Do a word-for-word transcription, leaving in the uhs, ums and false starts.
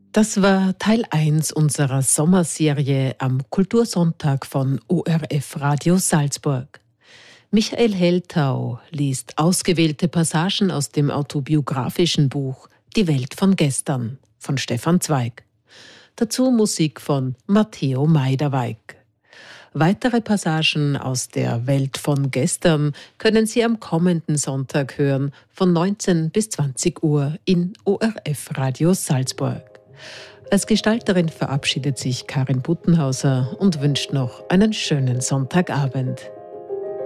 Das war Teil eins unserer Sommerserie am Kultursonntag von O R F Radio Salzburg. Michael Heltau liest ausgewählte Passagen aus dem autobiografischen Buch Die Welt von gestern von Stefan Zweig. Dazu Musik von Matteo Meiderweig. Weitere Passagen aus der Welt von gestern können Sie am kommenden Sonntag hören von neunzehn bis zwanzig Uhr in O R F Radio Salzburg. Als Gestalterin verabschiedet sich Karin Buttenhauser und wünscht noch einen schönen Sonntagabend.